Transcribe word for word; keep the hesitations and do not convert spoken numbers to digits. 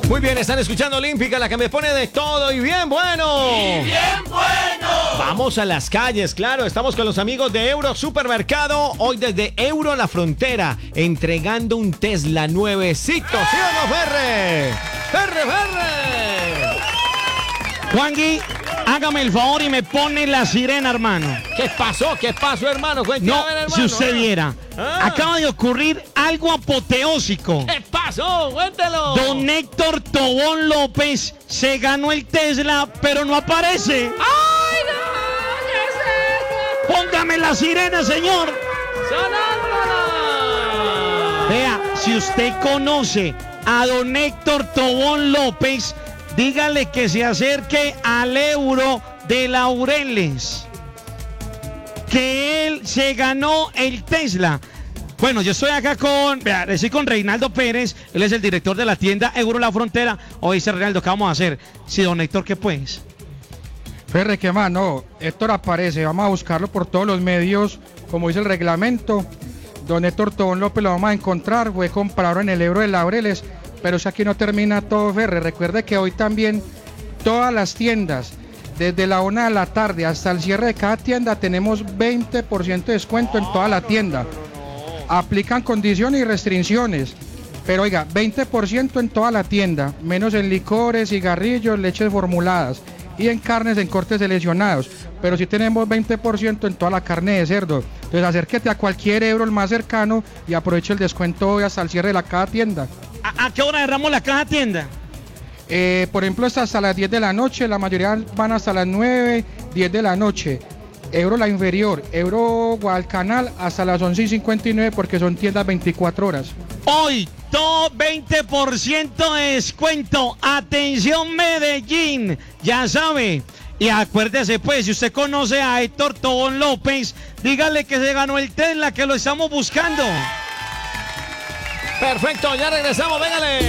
Muy bien, están escuchando Olímpica, la que me pone de todo y bien bueno. ¡Y bien bueno! Vamos a las calles, claro, estamos con los amigos de Euro Supermercado, hoy desde Euro La Frontera, entregando un Tesla nuevecito, ¿sí o no, Ferre? ¡Ferre, Ferre! Juangui, hágame el favor y me pone la sirena, hermano. ¿Qué pasó? ¿Qué pasó, hermano? Cuéntame, No, hermano. si usted viera, Ah. acaba de ocurrir algo apoteósico. ¿Qué pasó? Cuéntelo. Don Héctor Tobón López se ganó el Tesla, pero no aparece. ¡Ay, no! ¿Qué es eso? Póngame la sirena, señor. ¡Sonándola! Vea, si usted conoce a don Héctor Tobón López, dígale que se acerque al Euro de Laureles, que él se ganó el Tesla. Bueno, yo estoy acá con, vea, estoy con Reinaldo Pérez, él es el director de la tienda Euro La Frontera. Hoy dice Reinaldo, ¿qué vamos a hacer? Sí, don Héctor, ¿qué pues? Ferre, ¿qué más? No, Héctor aparece, vamos a buscarlo por todos los medios, como dice el reglamento. Don Héctor Tobón López lo vamos a encontrar, fue comprador en el Euro de Laureles, pero es que aquí no termina todo, Ferre. Recuerde que hoy también todas las tiendas, desde la una de la tarde hasta el cierre de cada tienda, tenemos veinte por ciento de descuento en toda la tienda. Aplican condiciones y restricciones, pero oiga, veinte por ciento en toda la tienda, menos en licores, cigarrillos, leches formuladas y en carnes en cortes seleccionados, pero sí tenemos veinte por ciento en toda la carne de cerdo. Entonces acérquete a cualquier Euro el más cercano y aproveche el descuento hoy hasta el cierre de la cada tienda. ¿A, a qué hora cerramos la caja tienda? Eh, por ejemplo, está hasta las diez de la noche, la mayoría van hasta las nueve, diez de la noche. Euro la inferior, Euro Guadalcanal hasta las once y cincuenta y nueve porque son tiendas veinticuatro horas. Hoy, todo veinte por ciento de descuento. Atención, Medellín, ya sabe. Y acuérdese, pues, si usted conoce a Héctor Tobón López, dígale que se ganó el Tesla, que lo estamos buscando. Perfecto, ya regresamos, véngale.